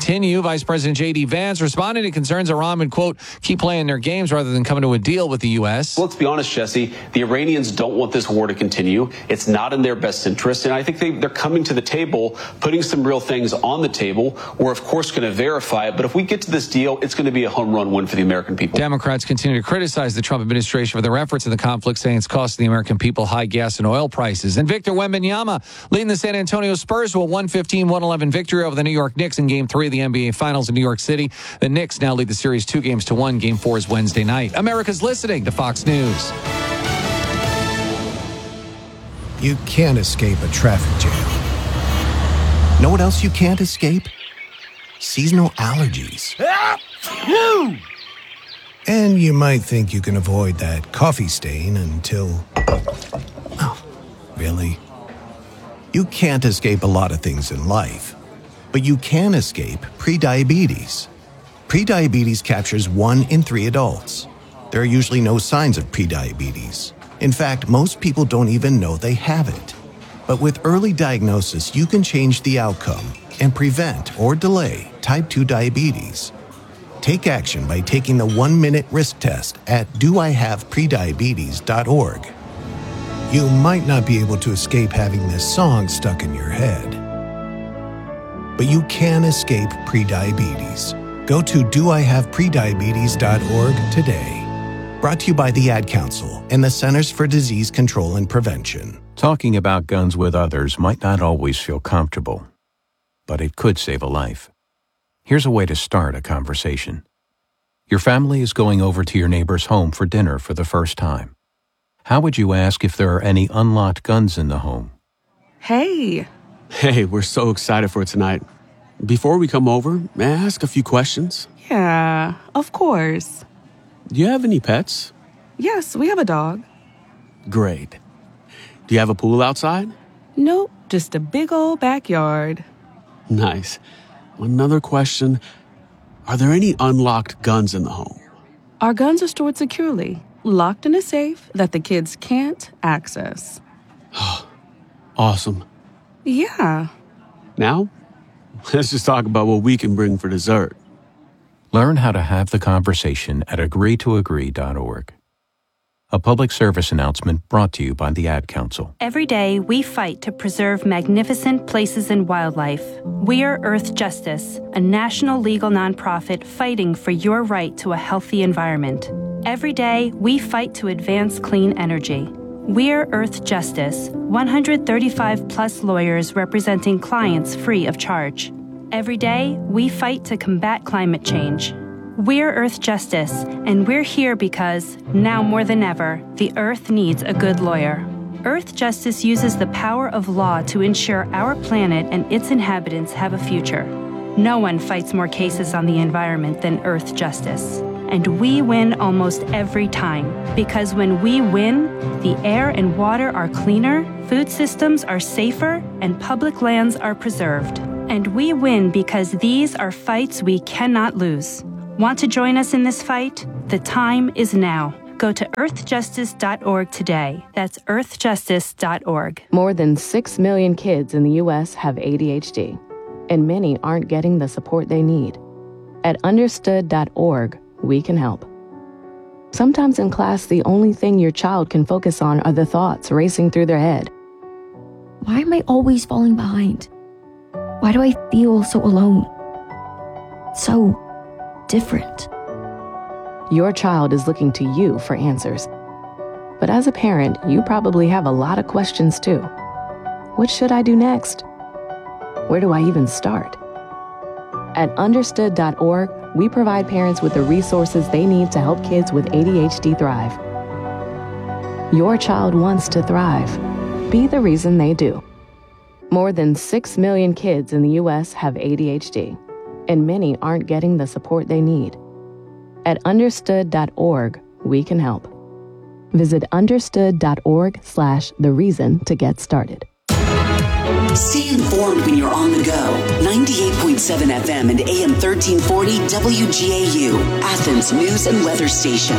continue. Vice President J.D. Vance responding to concerns Iran would, quote, keep playing their games rather than coming to a deal with the U.S. Well, let's be honest, Jesse. The Iranians don't want this war to continue. It's not in their best interest. And I think they're coming to the table, putting some real things on the table. We're, of course, going to verify it. But if we get to this deal, it's going to be a home run win for the American people. Democrats continue to criticize the Trump administration for their efforts in the conflict, saying it's costing the American people high gas and oil prices. And Victor Wembanyama leading the San Antonio Spurs to a 115-111 victory over the New York Knicks in Game 3 of the NBA Finals in New York City. The Knicks now lead the series 2-1. Game 4 is Wednesday night. America's listening to Fox News. You can't escape a traffic jam. Know what else you can't escape? Seasonal allergies. And you might think you can avoid that coffee stain until... Oh, really? You can't escape a lot of things in life, but you can escape prediabetes. Prediabetes captures 1 in 3 adults. There are usually no signs of prediabetes. In fact, most people don't even know they have it. But with early diagnosis, you can change the outcome and prevent or delay type 2 diabetes. Take action by taking the 1-minute risk test at doihaveprediabetes.org. You might not be able to escape having this song stuck in your head, but you can escape prediabetes. Go to doihaveprediabetes.org today. Brought to you by the Ad Council and the Centers for Disease Control and Prevention. Talking about guns with others might not always feel comfortable, but it could save a life. Here's a way to start a conversation. Your family is going over to your neighbor's home for dinner for the first time. How would you ask if there are any unlocked guns in the home? Hey, we're so excited for tonight. Before we come over, may I ask a few questions? Yeah, of course. Do you have any pets? Yes, we have a dog. Great. Do you have a pool outside? Nope, just a big old backyard. Nice. Another question. Are there any unlocked guns in the home? Our guns are stored securely, locked in a safe that the kids can't access. Awesome. Yeah. Now, let's just talk about what we can bring for dessert. Learn how to have the conversation at agreetoagree.org. A public service announcement brought to you by the Ad Council. Every day, we fight to preserve magnificent places and wildlife. We're Earth Justice, a national legal nonprofit fighting for your right to a healthy environment. Every day, we fight to advance clean energy. We're Earth Justice, 135-plus lawyers representing clients free of charge. Every day, we fight to combat climate change. We're Earth Justice, and we're here because, now more than ever, the Earth needs a good lawyer. Earth Justice uses the power of law to ensure our planet and its inhabitants have a future. No one fights more cases on the environment than Earth Justice. And we win almost every time, because when we win, the air and water are cleaner, food systems are safer, and public lands are preserved. And we win because these are fights we cannot lose. Want to join us in this fight? The time is now. Go to earthjustice.org today. That's earthjustice.org. More than 6 million kids in the U.S. have ADHD, and many aren't getting the support they need. At understood.org, we can help. Sometimes in class, the only thing your child can focus on are the thoughts racing through their head. Why am I always falling behind? Why do I feel so alone? So different. Your child is looking to you for answers. But as a parent, you probably have a lot of questions too. What should I do next? Where do I even start? At understood.org, we provide parents with the resources they need to help kids with ADHD thrive. Your child wants to thrive. Be the reason they do. More than 6 million kids in the U.S. have ADHD, and many aren't getting the support they need. At understood.org, we can help. Visit understood.org/thereason to get started. Stay informed when you're on the go. 98.7 FM and AM 1340 WGAU, Athens News and Weather Station.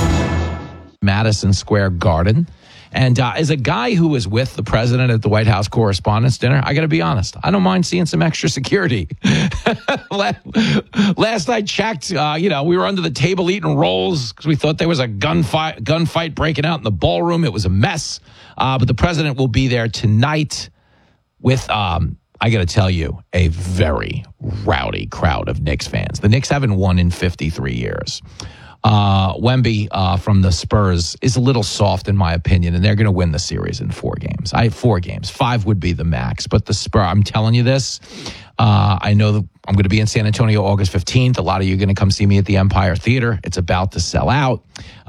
Madison Square Garden. And as a guy who was with the president at the White House Correspondents' Dinner, I got to be honest, I don't mind seeing some extra security Last I checked, we were under the table eating rolls because we thought there was a gunfight breaking out in the ballroom. It was a mess. But the president will be there tonight with, I got to tell you, a very rowdy crowd of Knicks fans. The Knicks haven't won in 53 years. Wemby from the Spurs is a little soft in my opinion, and they're going to win the series in 4 games. 4 games. 5 would be the max. But the Spurs, I'm telling you this, I know that I'm going to be in San Antonio August 15th. A lot of you are going to come see me at the Empire Theater. It's about to sell out.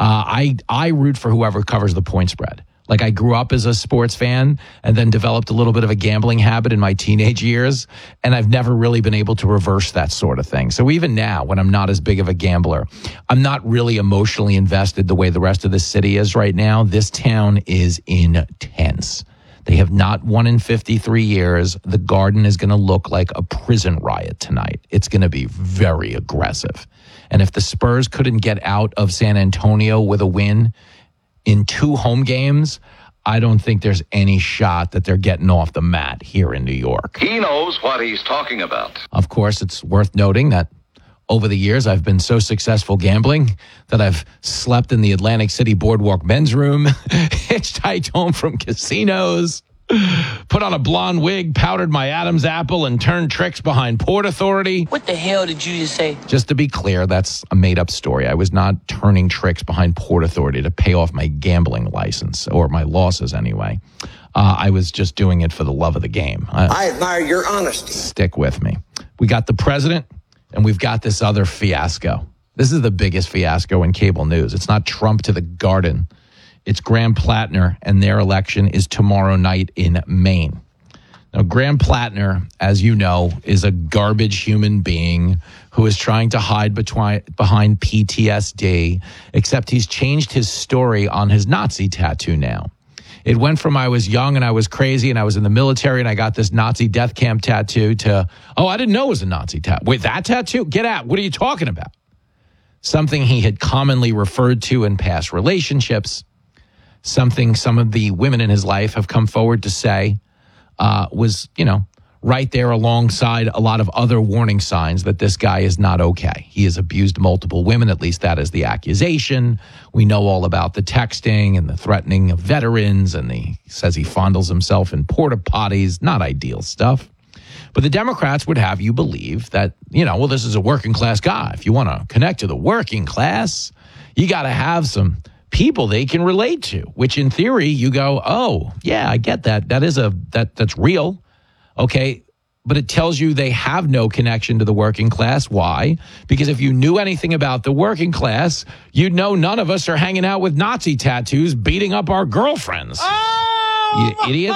I root for whoever covers the point spread. Like, I grew up as a sports fan and then developed a little bit of a gambling habit in my teenage years, and I've never really been able to reverse that sort of thing. So even now, when I'm not as big of a gambler, I'm not really emotionally invested the way the rest of the city is right now. This town is intense. They have not won in 53 years. The Garden is going to look like a prison riot tonight. It's going to be very aggressive. And if the Spurs couldn't get out of San Antonio with a win in 2 home games, I don't think there's any shot that they're getting off the mat here in New York. He knows what he's talking about. Of course, it's worth noting that over the years, I've been so successful gambling that I've slept in the Atlantic City Boardwalk men's room, hitchhiked home from casinos, put on a blonde wig, powdered my Adam's apple, and turned tricks behind Port Authority. What the hell did you just say? Just to be clear, that's a made-up story. I was not turning tricks behind Port Authority to pay off my gambling license, or my losses anyway. I was just doing it for the love of the game. I admire your honesty. Stick with me. We got the president, and we've got this other fiasco. This is the biggest fiasco in cable news. It's not Trump to the Garden. It's Graham Plattner, and their election is tomorrow night in Maine. Now, Graham Plattner, as you know, is a garbage human being who is trying to hide behind PTSD, except he's changed his story on his Nazi tattoo now. It went from I was young and I was crazy and I was in the military and I got this Nazi death camp tattoo to, oh, I didn't know it was a Nazi tattoo. Wait, that tattoo? Get out. What are you talking about? Something he had commonly referred to in past relationships. Something some of the women in his life have come forward to say was, right there alongside a lot of other warning signs that this guy is not okay. He has abused multiple women, at least that is the accusation. We know all about the texting and the threatening of veterans, and he says he fondles himself in porta potties. Not ideal stuff. But the Democrats would have you believe that, this is a working class guy. If you want to connect to the working class, you got to have some people they can relate to, which in theory you go, oh, yeah, I get that. That's real. Okay, but it tells you they have no connection to the working class. Why? Because if you knew anything about the working class, you'd know none of us are hanging out with Nazi tattoos beating up our girlfriends. Oh, you idiots.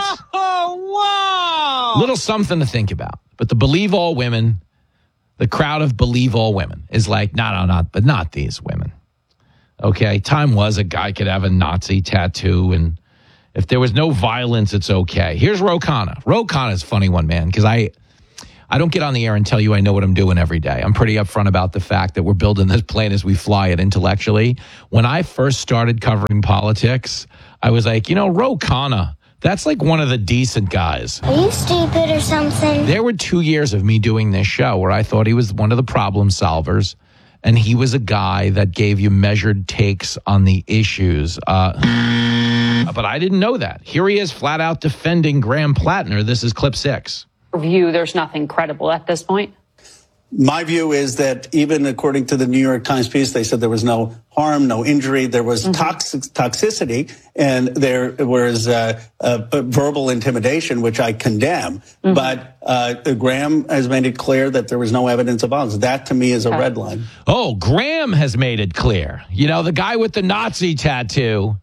Oh, wow. Little something to think about. But the Believe All Women, the crowd of Believe All Women is like, but not these women. Okay, time was a guy could have a Nazi tattoo, and if there was no violence, it's okay. Here's Ro Khanna. Ro Khanna is a funny one, man, because I don't get on the air and tell you I know what I'm doing every day. I'm pretty upfront about the fact that we're building this plane as we fly it intellectually. When I first started covering politics, I was like, Ro Khanna, that's like one of the decent guys. Are you stupid or something? There were 2 years of me doing this show where I thought he was one of the problem solvers. And he was a guy that gave you measured takes on the issues. But I didn't know that. Here he is flat out defending Graham Plattner. This is clip 6. View, there's nothing credible at this point. My view is that even according to the New York Times piece, they said there was no harm, no injury. There was toxicity, and there was verbal intimidation, which I condemn. Mm-hmm. But Graham has made it clear that there was no evidence of violence. That, to me, is a red line. Oh, Graham has made it clear. The guy with the Nazi tattoo,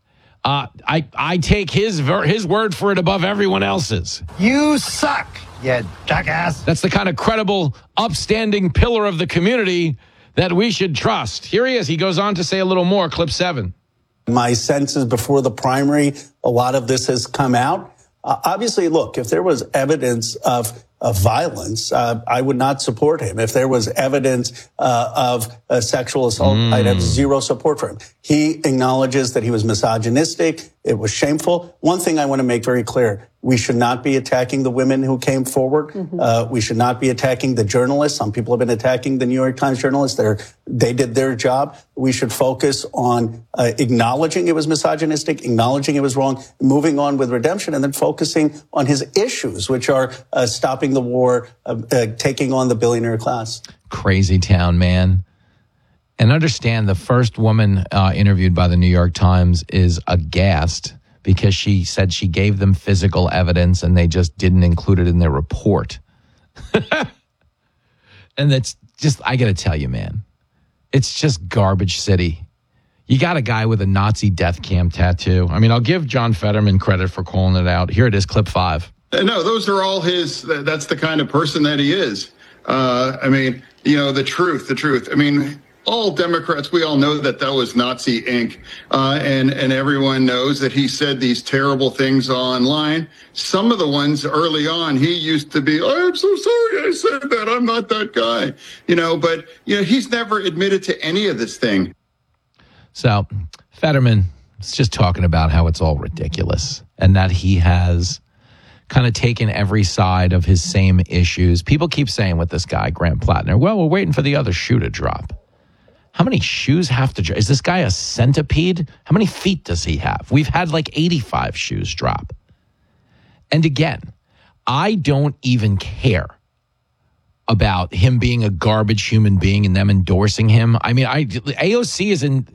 I take his word for it above everyone else's. You suck, you jackass. That's the kind of credible, upstanding pillar of the community that we should trust. Here he is. He goes on to say a little more. Clip 7. My sense is before the primary, a lot of this has come out. Obviously, look, if there was evidence of violence, I would not support him. If there was evidence of sexual assault, I'd have zero support for him. He acknowledges that he was misogynistic, It was shameful. One thing I want to make very clear, we should not be attacking the women who came forward. We should not be attacking the journalists. Some people have been attacking the New York Times journalists. They did their job. We should focus on acknowledging it was misogynistic, acknowledging it was wrong, moving on with redemption, and then focusing on his issues, which are stopping the war, taking on the billionaire class. Crazy town, man. And understand, the first woman interviewed by the New York Times is aghast because she said she gave them physical evidence and they just didn't include it in their report. And that's just, I got to tell you, man, it's just garbage city. You got a guy with a Nazi death camp tattoo. I mean, I'll give John Fetterman credit for calling it out. Here it is, clip 5. No, those are all his. That's the kind of person that he is. I mean, the truth. I mean, all Democrats, we all know that was Nazi Inc. And everyone knows that he said these terrible things online. Some of the ones early on, he used to be, I'm so sorry I said that. I'm not that guy. But he's never admitted to any of this thing. So Fetterman is just talking about how it's all ridiculous and that he has kind of taken every side of his same issues. People keep saying with this guy, Grant Plattner, well, we're waiting for the other shoe to drop. How many shoes have to drop? Is this guy a centipede? How many feet does he have? We've had like 85 shoes drop. And again, I don't even care about him being a garbage human being and them endorsing him. I mean, AOC is in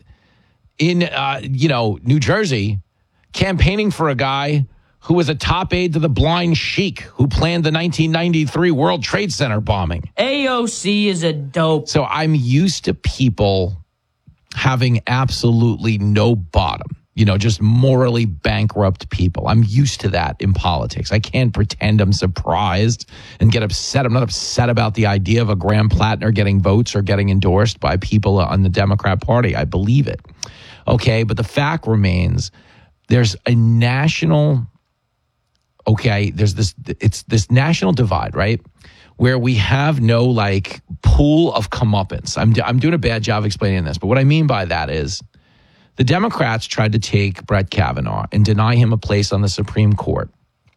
New Jersey campaigning for a guy who was a top aide to the blind sheik who planned the 1993 World Trade Center bombing. AOC is a dope. So I'm used to people having absolutely no bottom, just morally bankrupt people. I'm used to that in politics. I can't pretend I'm surprised and get upset. I'm not upset about the idea of a Graham Plattner getting votes or getting endorsed by people on the Democrat Party. I believe it. Okay, but the fact remains there's a national... Okay, there's this national divide, right? Where we have no pool of comeuppance. I'm doing a bad job explaining this, but what I mean by that is the Democrats tried to take Brett Kavanaugh and deny him a place on the Supreme Court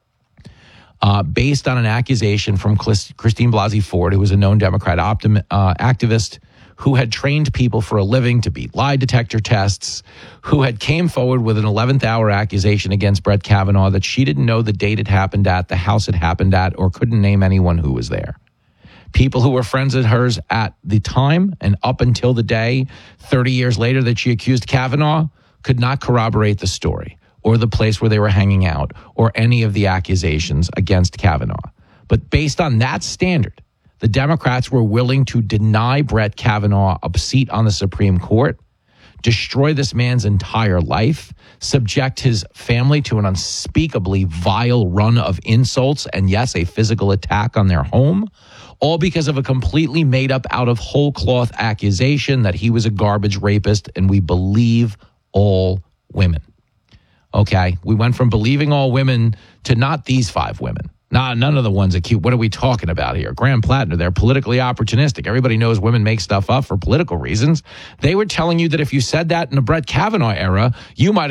based on an accusation from Christine Blasey Ford, who was a known Democrat activist who had trained people for a living to beat lie detector tests, who had came forward with an 11th hour accusation against Brett Kavanaugh that she didn't know the date it happened at, the house it happened at, or couldn't name anyone who was there. People who were friends of hers at the time and up until the day, 30 years later, that she accused Kavanaugh could not corroborate the story or the place where they were hanging out or any of the accusations against Kavanaugh. But based on that standard, the Democrats were willing to deny Brett Kavanaugh a seat on the Supreme Court, destroy this man's entire life, subject his family to an unspeakably vile run of insults and, yes, a physical attack on their home, all because of a completely made up out of whole cloth accusation that he was a garbage rapist and we believe all women. Okay, we went from believing all women to not these 5 women. None of the ones accused. What are we talking about here? Graham Plattner, they're politically opportunistic. Everybody knows women make stuff up for political reasons. They were telling you that if you said that in the Brett Kavanaugh era, you might